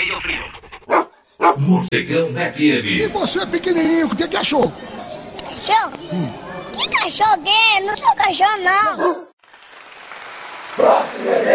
meio frio. Morcegão FM. E você, pequenininho, o que achou? Cachorro? Que cachorro que é? Não sou cachorro, não. Próximo